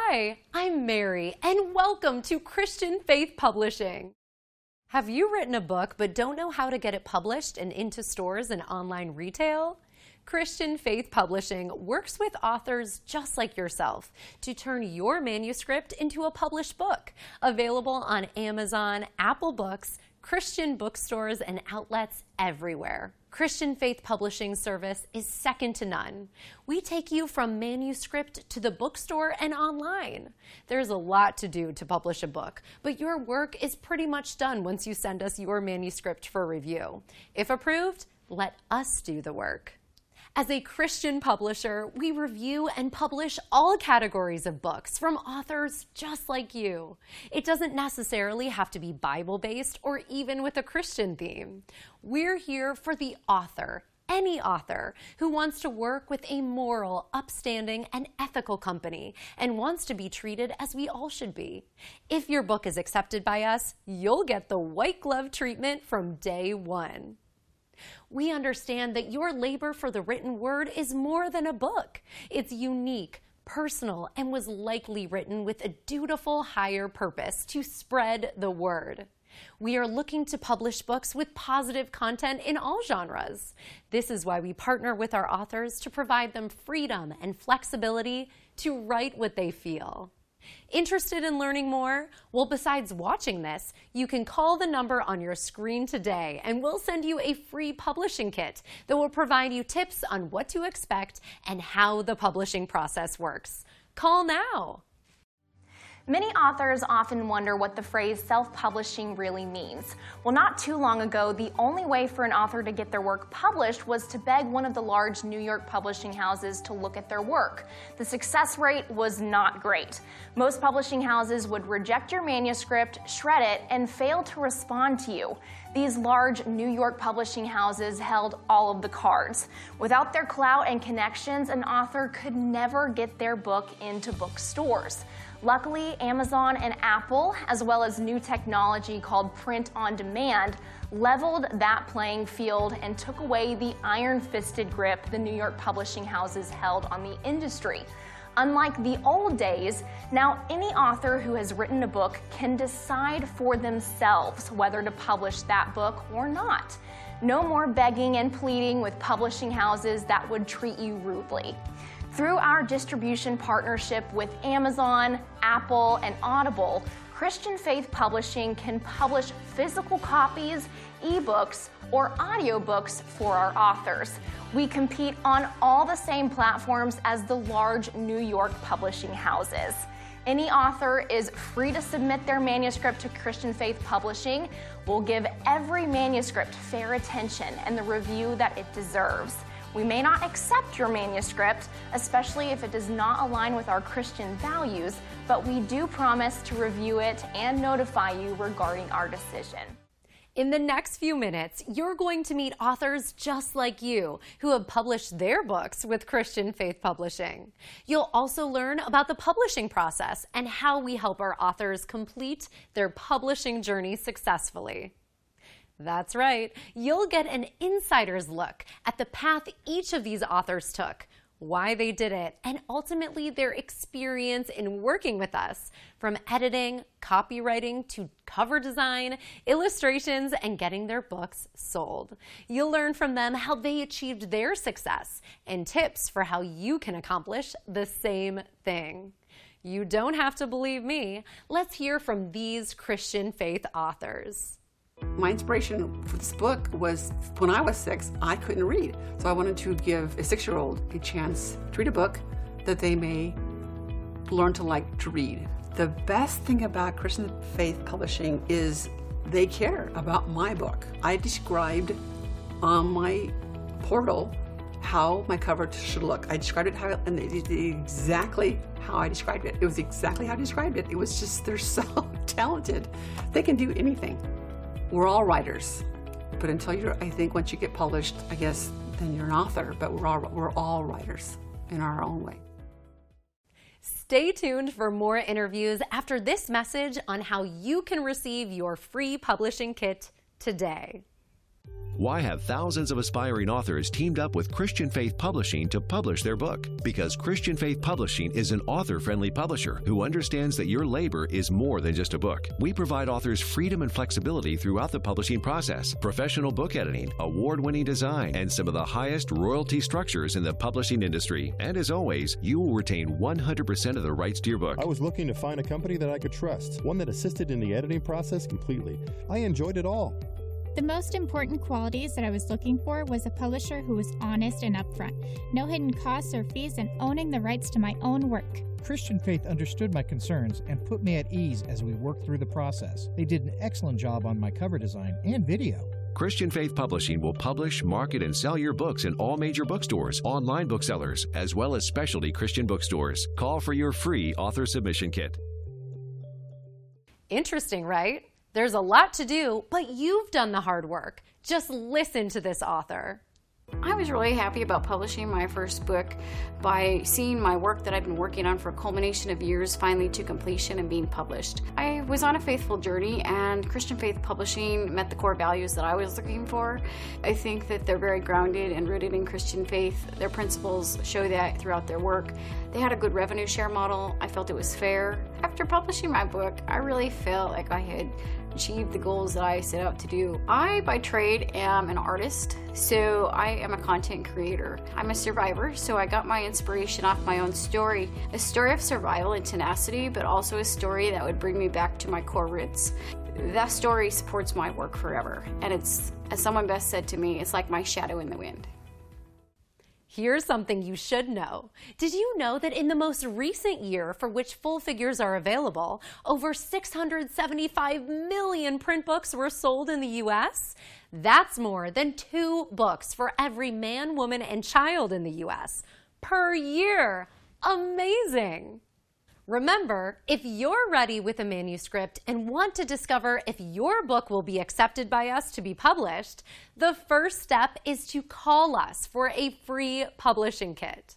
Hi, I'm Mary, and welcome to Christian Faith Publishing. Have you written a book but don't know how to get it published and into stores and online retail? Christian Faith Publishing works with authors just like yourself to turn your manuscript into a published book, available on Amazon, Apple Books, Christian bookstores, and outlets everywhere. Christian Faith Publishing service is second to none. We take you from manuscript to the bookstore and online. There's a lot to do to publish a book, but your work is pretty much done once you send us your manuscript for review. If approved, let us do the work. As a Christian publisher, we review and publish all categories of books from authors just like you. It doesn't necessarily have to be Bible-based or even with a Christian theme. We're here for the author, any author, who wants to work with a moral, upstanding, and ethical company and wants to be treated as we all should be. If your book is accepted by us, you'll get the white glove treatment from day one. We understand that your labor for the written word is more than a book. It's unique, personal, and was likely written with a dutiful higher purpose to spread the word. We are looking to publish books with positive content in all genres. This is why we partner with our authors to provide them freedom and flexibility to write what they feel. Interested in learning more? Well, besides watching this, you can call the number on your screen today and we'll send you a free publishing kit that will provide you tips on what to expect and how the publishing process works. Call now. Many authors often wonder what the phrase self-publishing really means. Well, not too long ago, the only way for an author to get their work published was to beg one of the large New York publishing houses to look at their work. The success rate was not great. Most publishing houses would reject your manuscript, shred it, and fail to respond to you. These large New York publishing houses held all of the cards. Without their clout and connections, an author could never get their book into bookstores. Luckily, Amazon and Apple, as well as new technology called print on demand, leveled that playing field and took away the iron-fisted grip the New York publishing houses held on the industry. Unlike the old days, now any author who has written a book can decide for themselves whether to publish that book or not. No more begging and pleading with publishing houses that would treat you rudely. Through our distribution partnership with Amazon, Apple, and Audible, Christian Faith Publishing can publish physical copies, ebooks, or audiobooks for our authors. We compete on all the same platforms as the large New York publishing houses. Any author is free to submit their manuscript to Christian Faith Publishing. We'll give every manuscript fair attention and the review that it deserves. We may not accept your manuscript, especially if it does not align with our Christian values, but we do promise to review it and notify you regarding our decision. In the next few minutes, you're going to meet authors just like you who have published their books with Christian Faith Publishing. You'll also learn about the publishing process and how we help our authors complete their publishing journey successfully. That's right, you'll get an insider's look at the path each of these authors took, why they did it, and ultimately their experience in working with us, from editing, copywriting, to cover design, illustrations, and getting their books sold. You'll learn from them how they achieved their success and tips for how you can accomplish the same thing. You don't have to believe me. Let's hear from these Christian Faith authors. My inspiration for this book was when I was 6, I couldn't read. So I wanted to give a 6-year-old a chance to read a book that they may learn to like to read. The best thing about Christian Faith Publishing is they care about my book. I described on my portal how my cover should look. I described it and they did exactly how I described it. It was exactly how I described it. It was just, they're so talented. They can do anything. We're all writers, but I think once you get published, I guess, then you're an author, but we're all writers in our own way. Stay tuned for more interviews after this message on how you can receive your free publishing kit today. Why have thousands of aspiring authors teamed up with Christian Faith Publishing to publish their book? Because Christian Faith Publishing is an author-friendly publisher who understands that your labor is more than just a book. We provide authors freedom and flexibility throughout the publishing process, professional book editing, award-winning design, and some of the highest royalty structures in the publishing industry. And as always, you will retain 100% of the rights to your book. I was looking to find a company that I could trust, one that assisted in the editing process completely. I enjoyed it all. The most important qualities that I was looking for was a publisher who was honest and upfront, no hidden costs or fees, and owning the rights to my own work. Christian Faith understood my concerns and put me at ease as we worked through the process. They did an excellent job on my cover design and video. Christian Faith Publishing will publish, market, and sell your books in all major bookstores, online booksellers, as well as specialty Christian bookstores. Call for your free author submission kit. Interesting, right? There's a lot to do, but you've done the hard work. Just listen to this author. I was really happy about publishing my first book by seeing my work that I've been working on for a culmination of years finally to completion and being published. I was on a faithful journey, and Christian Faith Publishing met the core values that I was looking for. I think that they're very grounded and rooted in Christian faith. Their principles show that throughout their work. They had a good revenue share model. I felt it was fair. After publishing my book, I really felt like I had achieved the goals that I set out to do. I, by trade, am an artist, so I am a content creator. I'm a survivor, so I got my inspiration off my own story. A story of survival and tenacity, but also a story that would bring me back to my core roots. That story supports my work forever, and it's, as someone best said to me, it's like my shadow in the wind. Here's something you should know. Did you know that in the most recent year for which full figures are available, over 675 million print books were sold in the U.S.? That's more than 2 books for every man, woman, and child in the U.S. per year. Amazing! Remember, if you're ready with a manuscript and want to discover if your book will be accepted by us to be published, the first step is to call us for a free publishing kit.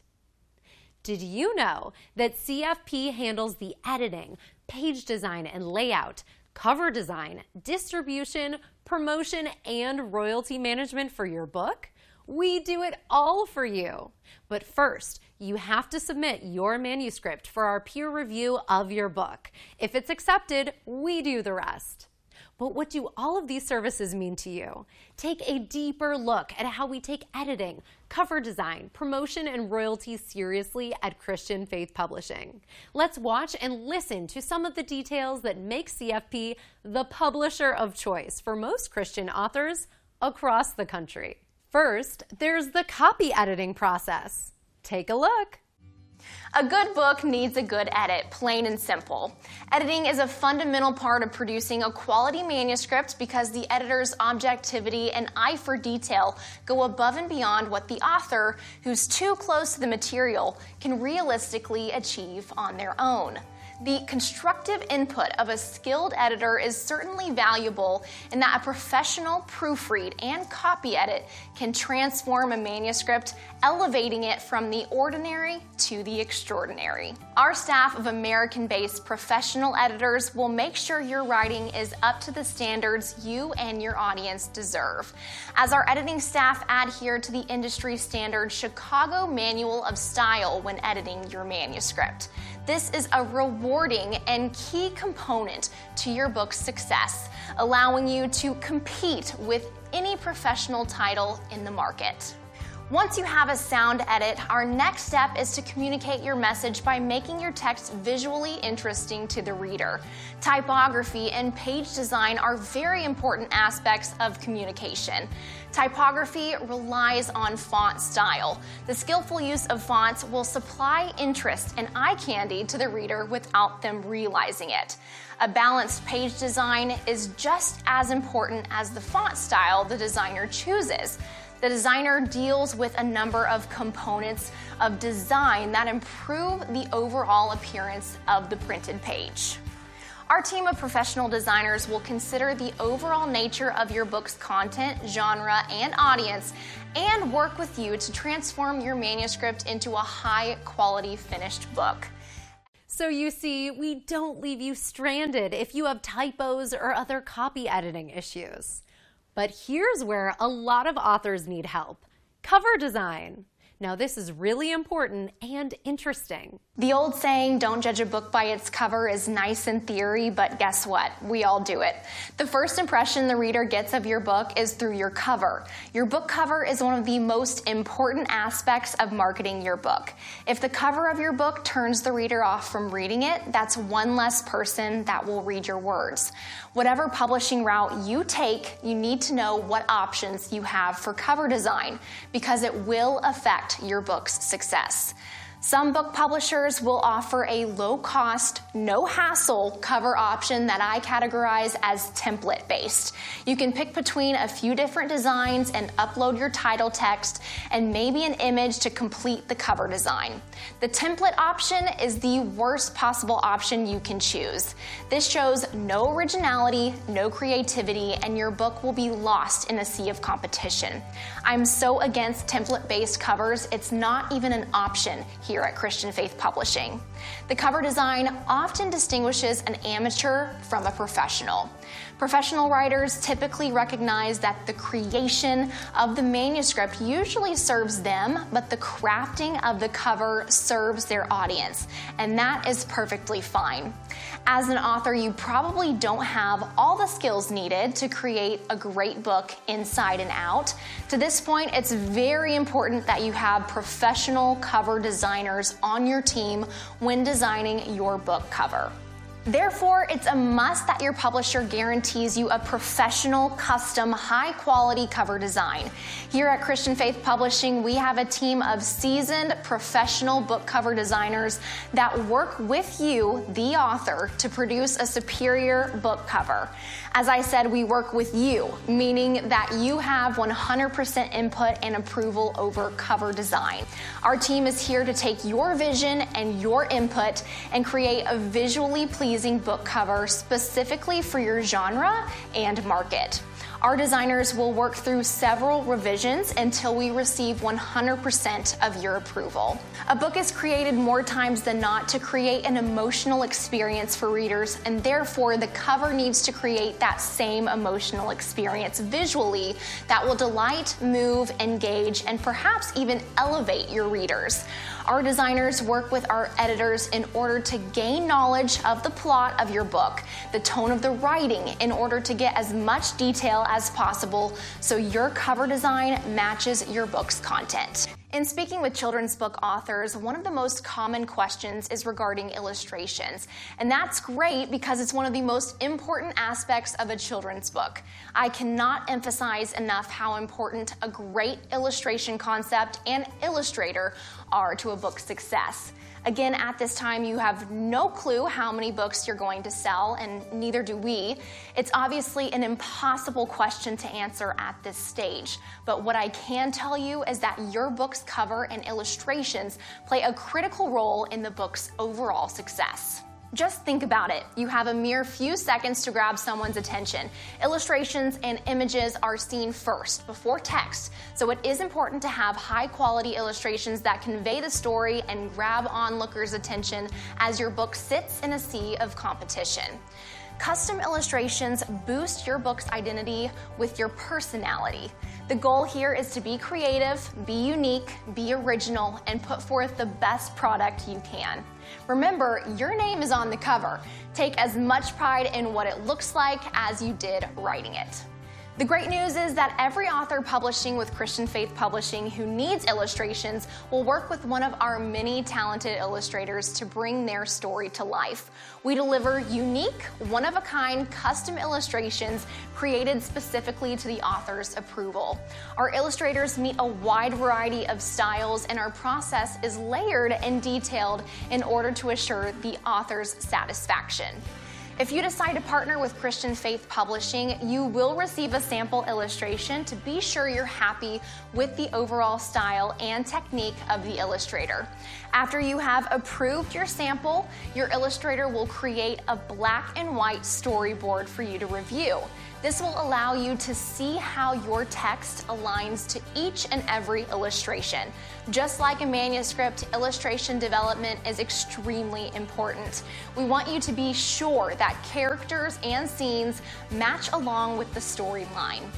Did you know that CFP handles the editing, page design and layout, cover design, distribution, promotion, and royalty management for your book? We do it all for you. But first, you have to submit your manuscript for our peer review of your book. If it's accepted, we do the rest. But what do all of these services mean to you? Take a deeper look at how we take editing, cover design, promotion, and royalties seriously at Christian Faith Publishing. Let's watch and listen to some of the details that make CFP the publisher of choice for most Christian authors across the country. First, there's the copy editing process. Take a look. A good book needs a good edit, plain and simple. Editing is a fundamental part of producing a quality manuscript because the editor's objectivity and eye for detail go above and beyond what the author, who's too close to the material, can realistically achieve on their own. The constructive input of a skilled editor is certainly valuable in that a professional proofread and copy edit can transform a manuscript, elevating it from the ordinary to the extraordinary. Our staff of American-based professional editors will make sure your writing is up to the standards you and your audience deserve. As our editing staff adhere to the industry standard Chicago Manual of Style when editing your manuscript. This is a rewarding and key component to your book's success, allowing you to compete with any professional title in the market. Once you have a sound edit, our next step is to communicate your message by making your text visually interesting to the reader. Typography and page design are very important aspects of communication. Typography relies on font style. The skillful use of fonts will supply interest and eye candy to the reader without them realizing it. A balanced page design is just as important as the font style the designer chooses. The designer deals with a number of components of design that improve the overall appearance of the printed page. Our team of professional designers will consider the overall nature of your book's content, genre, and audience, and work with you to transform your manuscript into a high-quality finished book. So you see, we don't leave you stranded if you have typos or other copy editing issues. But here's where a lot of authors need help: cover design. Now, this is really important and interesting. The old saying, don't judge a book by its cover, is nice in theory, but guess what? We all do it. The first impression the reader gets of your book is through your cover. Your book cover is one of the most important aspects of marketing your book. If the cover of your book turns the reader off from reading it, that's one less person that will read your words. Whatever publishing route you take, you need to know what options you have for cover design, because it will affect your book's success. Some book publishers will offer a low-cost, no-hassle cover option that I categorize as template-based. You can pick between a few different designs and upload your title text and maybe an image to complete the cover design. The template option is the worst possible option you can choose. This shows no originality, no creativity, and your book will be lost in a sea of competition. I'm so against template-based covers, it's not even an option here at Christian Faith Publishing. The cover design often distinguishes an amateur from a professional. Professional writers typically recognize that the creation of the manuscript usually serves them, but the crafting of the cover serves their audience, and that is perfectly fine. As an author, you probably don't have all the skills needed to create a great book inside and out. To this point, it's very important that you have professional cover designers on your team when designing your book cover. Therefore, it's a must that your publisher guarantees you a professional, custom, high-quality cover design. Here at Christian Faith Publishing, we have a team of seasoned, professional book cover designers that work with you, the author, to produce a superior book cover. As I said, we work with you, meaning that you have 100% input and approval over cover design. Our team is here to take your vision and your input and create a visually pleasing book cover specifically for your genre and market. Our designers will work through several revisions until we receive 100% of your approval. A book is created more times than not to create an emotional experience for readers, and therefore the cover needs to create that same emotional experience visually that will delight, move, engage, and perhaps even elevate your readers. Our designers work with our editors in order to gain knowledge of the plot of your book, the tone of the writing, in order to get as much detail as possible so your cover design matches your book's content. In speaking with children's book authors, one of the most common questions is regarding illustrations. And that's great because it's one of the most important aspects of a children's book. I cannot emphasize enough how important a great illustration concept and illustrator are to a book's success. Again, at this time, you have no clue how many books you're going to sell, and neither do we. It's obviously an impossible question to answer at this stage. But what I can tell you is that your book's cover and illustrations play a critical role in the book's overall success. Just think about it. You have a mere few seconds to grab someone's attention. Illustrations and images are seen first, before text, so it is important to have high-quality illustrations that convey the story and grab onlookers' attention as your book sits in a sea of competition. Custom illustrations boost your book's identity with your personality. The goal here is to be creative, be unique, be original, and put forth the best product you can. Remember, your name is on the cover. Take as much pride in what it looks like as you did writing it. The great news is that every author publishing with Christian Faith Publishing who needs illustrations will work with one of our many talented illustrators to bring their story to life. We deliver unique, one-of-a-kind custom illustrations created specifically to the author's approval. Our illustrators meet a wide variety of styles, and our process is layered and detailed in order to assure the author's satisfaction. If you decide to partner with Christian Faith Publishing, you will receive a sample illustration to be sure you're happy with the overall style and technique of the illustrator. After you have approved your sample, your illustrator will create a black and white storyboard for you to review. This will allow you to see how your text aligns to each and every illustration. Just like a manuscript, illustration development is extremely important. We want you to be sure that characters and scenes match along with the storyline.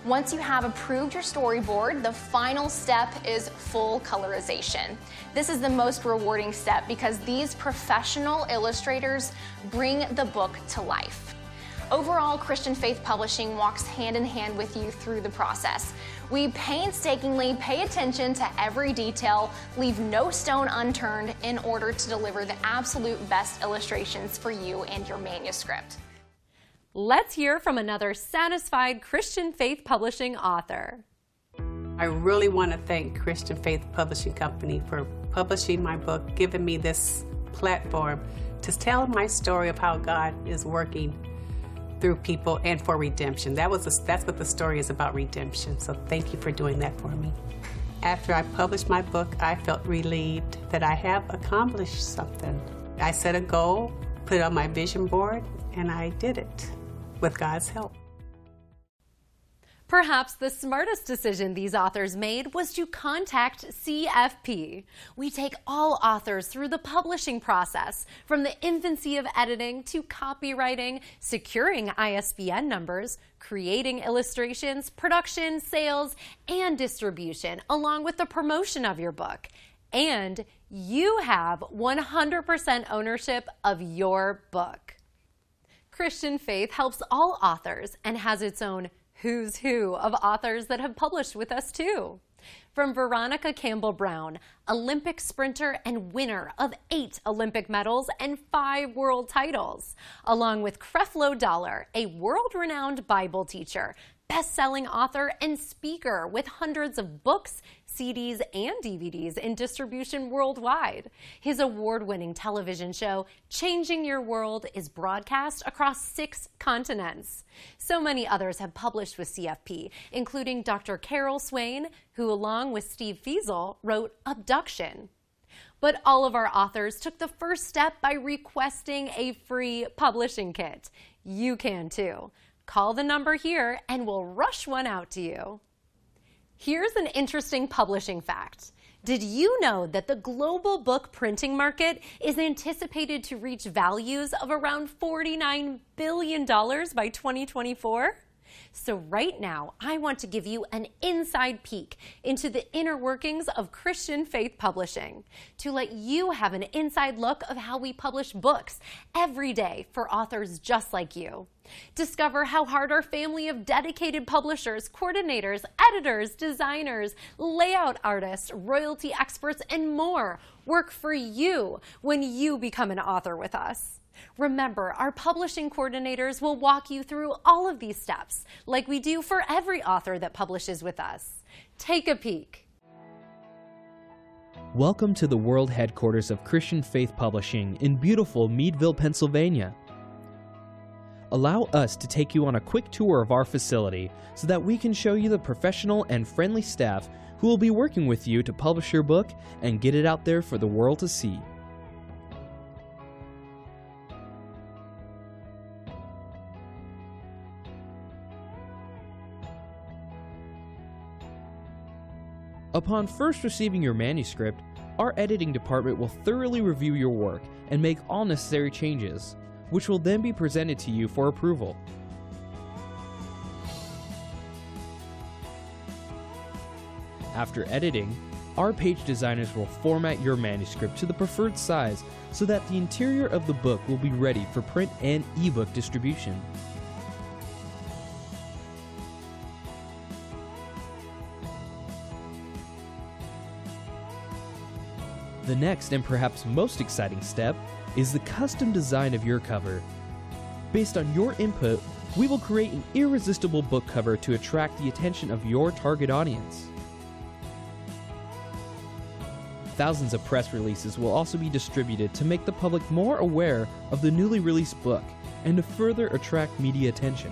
Once you have approved your storyboard, the final step is full colorization. This is the most rewarding step because these professional illustrators bring the book to life. Overall, Christian Faith Publishing walks hand in hand with you through the process. We painstakingly pay attention to every detail, leave no stone unturned in order to deliver the absolute best illustrations for you and your manuscript. Let's hear from another satisfied Christian Faith Publishing author. I really want to thank Christian Faith Publishing Company for publishing my book, giving me this platform to tell my story of how God is working through people and for redemption. That's what the story is about, redemption. So thank you for doing that for me. After I published my book, I felt relieved that I have accomplished something. I set a goal, put it on my vision board, and I did it with God's help. Perhaps the smartest decision these authors made was to contact CFP. We take all authors through the publishing process, from the infancy of editing to copywriting, securing ISBN numbers, creating illustrations, production, sales, and distribution, along with the promotion of your book. And you have 100% ownership of your book. Christian Faith helps all authors and has its own who's who of authors that have published with us too. From Veronica Campbell Brown, Olympic sprinter and winner of 8 Olympic medals and 5 world titles, along with Creflo Dollar, a world-renowned Bible teacher, best-selling author and speaker with hundreds of books, CDs, and DVDs in distribution worldwide. His award-winning television show, Changing Your World, is broadcast across 6 continents. So many others have published with CFP, including Dr. Carol Swain, who along with Steve Fiesel wrote Abduction. But all of our authors took the first step by requesting a free publishing kit. You can too. Call the number here and we'll rush one out to you. Here's an interesting publishing fact. Did you know that the global book printing market is anticipated to reach values of around $49 billion by 2024? So right now, I want to give you an inside peek into the inner workings of Christian Faith Publishing to let you have an inside look of how we publish books every day for authors just like you. Discover how hard our family of dedicated publishers, coordinators, editors, designers, layout artists, royalty experts, and more work for you when you become an author with us. Remember, our publishing coordinators will walk you through all of these steps, like we do for every author that publishes with us. Take a peek. Welcome to the world headquarters of Christian Faith Publishing in beautiful Meadville, Pennsylvania. Allow us to take you on a quick tour of our facility so that we can show you the professional and friendly staff who will be working with you to publish your book and get it out there for the world to see. Upon first receiving your manuscript, our editing department will thoroughly review your work and make all necessary changes, which will then be presented to you for approval. After editing, our page designers will format your manuscript to the preferred size so that the interior of the book will be ready for print and ebook distribution. The next and perhaps most exciting step is the custom design of your cover. Based on your input, we will create an irresistible book cover to attract the attention of your target audience. Thousands of press releases will also be distributed to make the public more aware of the newly released book and to further attract media attention.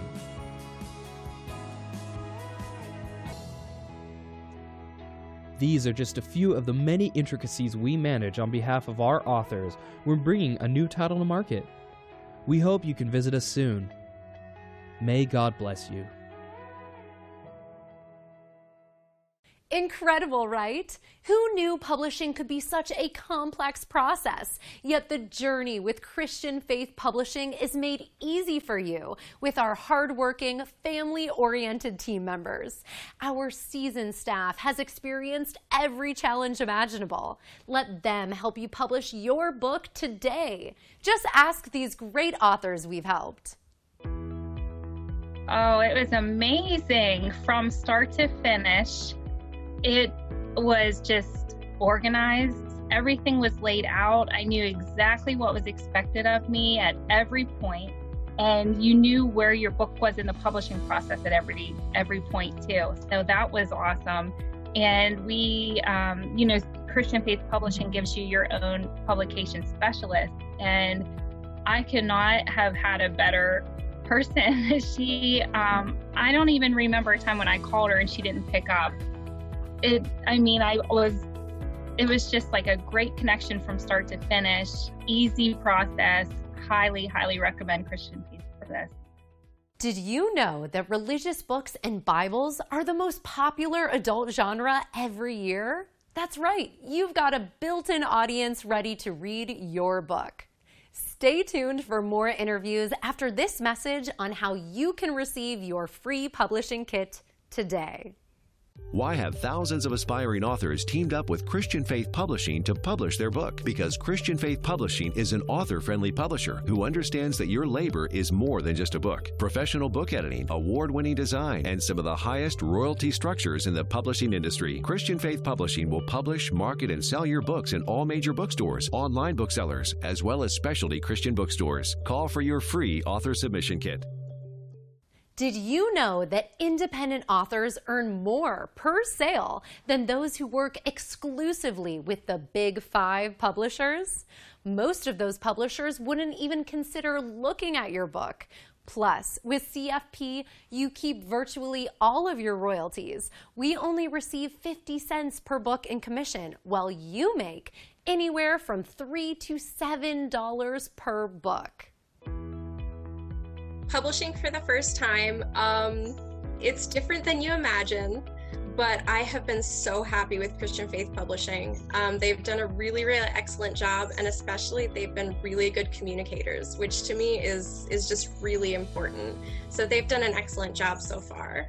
These are just a few of the many intricacies we manage on behalf of our authors when bringing a new title to market. We hope you can visit us soon. May God bless you. Incredible, right? Who knew publishing could be such a complex process? Yet the journey with Christian Faith Publishing is made easy for you with our hardworking, family-oriented team members. Our seasoned staff has experienced every challenge imaginable. Let them help you publish your book today. Just ask these great authors we've helped. Oh, it was amazing from start to finish. It was just organized. Everything was laid out. I knew exactly what was expected of me at every point, and you knew where your book was in the publishing process at every point too. So that was awesome. And we, Christian Faith Publishing gives you your own publication specialist, and I could not have had a better person. She, I don't even remember a time when I called her and she didn't pick up. It was just like a great connection from start to finish, easy process. Highly, highly recommend Christian Faith for this. Did you know that religious books and Bibles are the most popular adult genre every year? That's right, you've got a built-in audience ready to read your book. Stay tuned for more interviews after this message on how you can receive your free publishing kit today. Why have thousands of aspiring authors teamed up with Christian Faith Publishing to publish their book? Because Christian Faith Publishing is an author-friendly publisher who understands that your labor is more than just a book. Professional book editing, award-winning design, and some of the highest royalty structures in the publishing industry. Christian Faith Publishing will publish, market, and sell your books in all major bookstores, online booksellers, as well as specialty Christian bookstores. Call for your free author submission kit. Did you know that independent authors earn more per sale than those who work exclusively with the Big Five publishers? Most of those publishers wouldn't even consider looking at your book. Plus, with CFP, you keep virtually all of your royalties. We only receive 50 cents per book in commission, while you make anywhere from $3 to $7 per book. Publishing for the first time, it's different than you imagine, but I have been so happy with Christian Faith Publishing. They've done a really, really excellent job, and especially they've been really good communicators, which to me is just really important. So they've done an excellent job so far.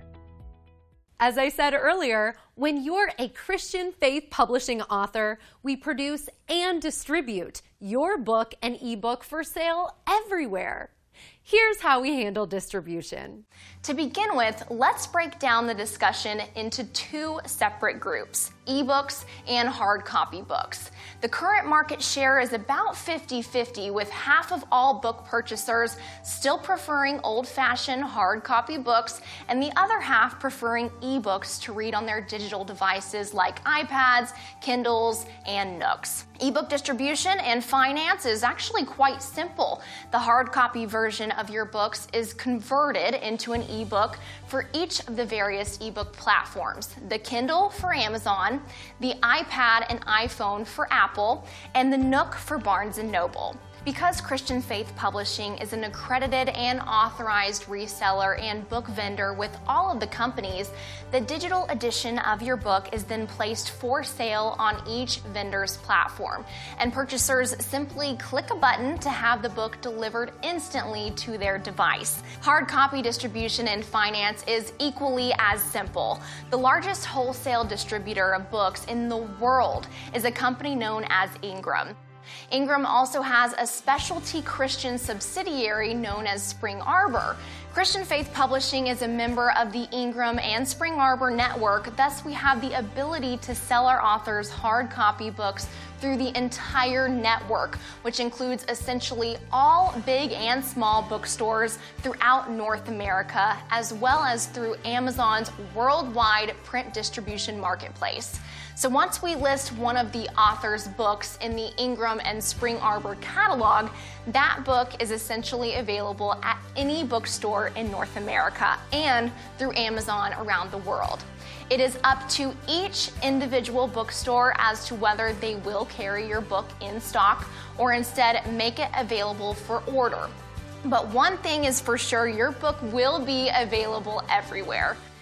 As I said earlier, when you're a Christian Faith Publishing author, we produce and distribute your book and ebook for sale everywhere. Here's how we handle distribution. To begin with, let's break down the discussion into two separate groups, ebooks and hard copy books. The current market share is about 50-50, with half of all book purchasers still preferring old-fashioned hard copy books and the other half preferring ebooks to read on their digital devices like iPads, Kindles, and Nooks. Ebook distribution and finance is actually quite simple. The hard copy version of your books is converted into an ebook for each of the various ebook platforms. The Kindle for Amazon, the iPad and iPhone for Apple, and the Nook for Barnes & Noble. Because Christian Faith Publishing is an accredited and authorized reseller and book vendor with all of the companies, the digital edition of your book is then placed for sale on each vendor's platform, and purchasers simply click a button to have the book delivered instantly to their device. Hard copy distribution and finance is equally as simple. The largest wholesale distributor of books in the world is a company known as Ingram. Ingram also has a specialty Christian subsidiary known as Spring Arbor. Christian Faith Publishing is a member of the Ingram and Spring Arbor network, thus we have the ability to sell our authors hard copy books through the entire network, which includes essentially all big and small bookstores throughout North America, as well as through Amazon's worldwide print distribution marketplace. So once we list one of the author's books in the Ingram and Spring Arbor catalog, that book is essentially available at any bookstore in North America and through Amazon around the world. It is up to each individual bookstore as to whether they will carry your book in stock or instead make it available for order. But one thing is for sure, your book will be available everywhere.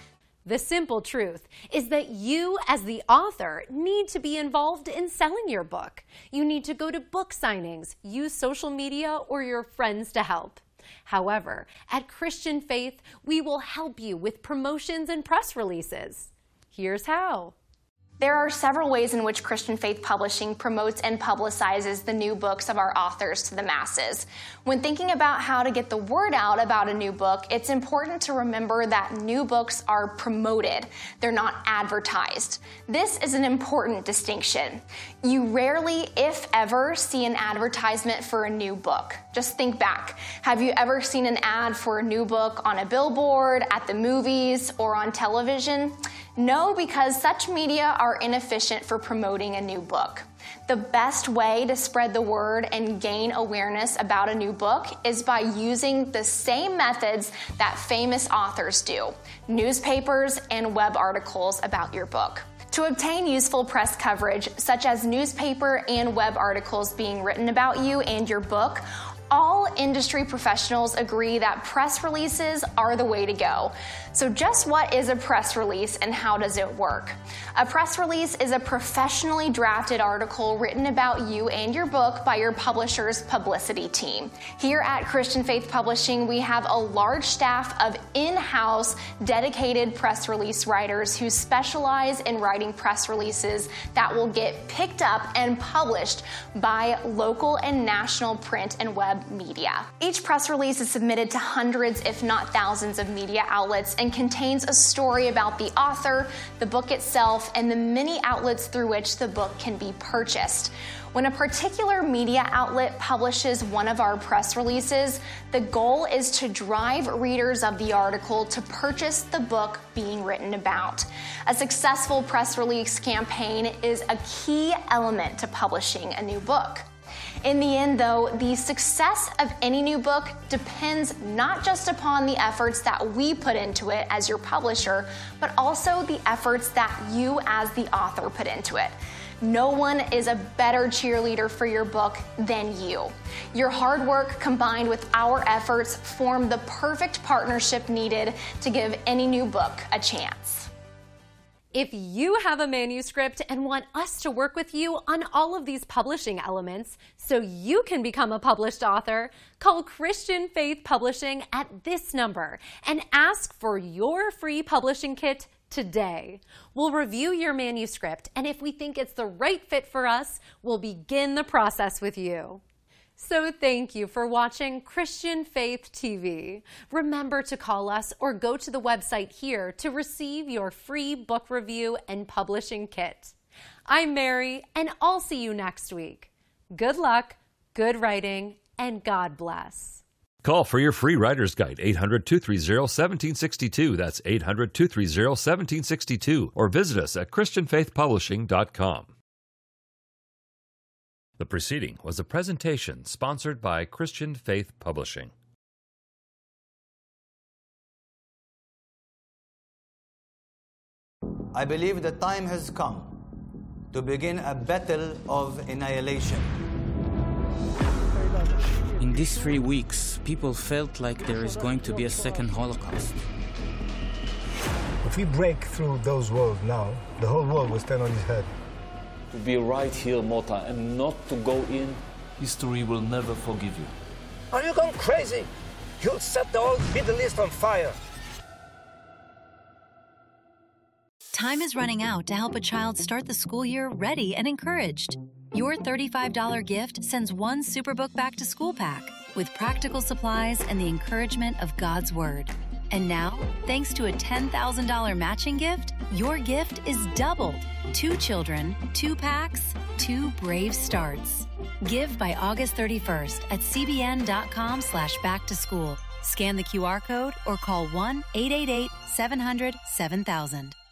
The simple truth is that you, as the author, need to be involved in selling your book. You need to go to book signings, use social media, or your friends to help. However, at Christian Faith, we will help you with promotions and press releases. Here's how. There are several ways in which Christian Faith Publishing promotes and publicizes the new books of our authors to the masses. When thinking about how to get the word out about a new book, it's important to remember that new books are promoted. They're not advertised. This is an important distinction. You rarely, if ever, see an advertisement for a new book. Just think back. Have you ever seen an ad for a new book on a billboard, at the movies, or on television? No, because such media are inefficient for promoting a new book. The best way to spread the word and gain awareness about a new book is by using the same methods that famous authors do: newspapers and web articles about your book. To obtain useful press coverage, such as newspaper and web articles being written about you and your book, all industry professionals agree that press releases are the way to go. So just what is a press release and how does it work? A press release is a professionally drafted article written about you and your book by your publisher's publicity team. Here at Christian Faith Publishing, we have a large staff of in-house dedicated press release writers who specialize in writing press releases that will get picked up and published by local and national print and web media. Each press release is submitted to hundreds, if not thousands, of media outlets and contains a story about the author, the book itself, and the many outlets through which the book can be purchased. When a particular media outlet publishes one of our press releases, the goal is to drive readers of the article to purchase the book being written about. A successful press release campaign is a key element to publishing a new book. In the end, though, the success of any new book depends not just upon the efforts that we put into it as your publisher, but also the efforts that you as the author put into it. No one is a better cheerleader for your book than you. Your hard work combined with our efforts form the perfect partnership needed to give any new book a chance. If you have a manuscript and want us to work with you on all of these publishing elements so you can become a published author, call Christian Faith Publishing at this number and ask for your free publishing kit today. We'll review your manuscript, and if we think it's the right fit for us, we'll begin the process with you. So thank you for watching Christian Faith TV. Remember to call us or go to the website here to receive your free book review and publishing kit. I'm Mary, and I'll see you next week. Good luck, good writing, and God bless. Call for your free writer's guide, 800-230-1762. That's 800-230-1762. Or visit us at ChristianFaithPublishing.com. The preceding was a presentation sponsored by Christian Faith Publishing. I believe the time has come to begin a battle of annihilation. In these 3 weeks, people felt like there is going to be a second Holocaust. If we break through those walls now, the whole world will stand on its head. To be right here, Mota, and not to go in, history will never forgive you. Are you going crazy? You'll set the whole Middle East on fire. Time is running out to help a child start the school year ready and encouraged. Your $35 gift sends one Superbook Back to School pack with practical supplies and the encouragement of God's Word. And now, thanks to a $10,000 matching gift, your gift is doubled. 2 children, 2 packs, 2 brave starts. Give by August 31st at cbn.com/backtoschool. Scan the QR code or call 1-888-700-7000.